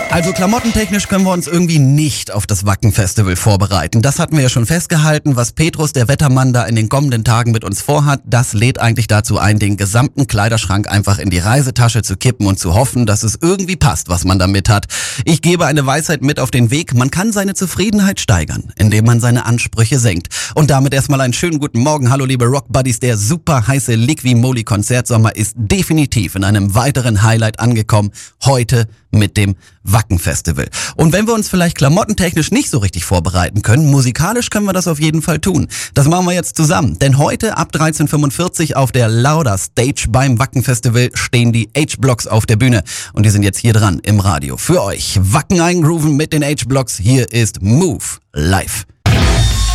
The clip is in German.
Also klamottentechnisch können wir uns irgendwie nicht auf das Wacken-Festival vorbereiten. Das hatten wir ja schon festgehalten. Was Petrus, der Wettermann, da in den kommenden Tagen mit uns vorhat, das lädt eigentlich dazu ein, den gesamten Kleiderschrank einfach in die Reisetasche zu kippen und zu hoffen, dass es irgendwie passt, was man da mit hat. Ich gebe eine Weisheit mit auf den Weg. Man kann seine Zufriedenheit steigern, indem man seine Ansprüche senkt. Und damit erstmal einen schönen guten Morgen. Hallo liebe Rockbuddies, der super heiße Liqui-Moly-Konzertsommer ist definitiv in einem weiteren Highlight angekommen. Heute mit dem Wacken-Festival. Und wenn wir uns vielleicht klamottentechnisch nicht so richtig vorbereiten können, musikalisch können wir das auf jeden Fall tun. Das machen wir jetzt zusammen. Denn heute ab 13:45 auf der Lauda Stage beim Wacken-Festival stehen die H-Blocks auf der Bühne. Und die sind jetzt hier dran im Radio. Für euch Wacken eingrooven mit den H-Blocks. Hier ist Move Live.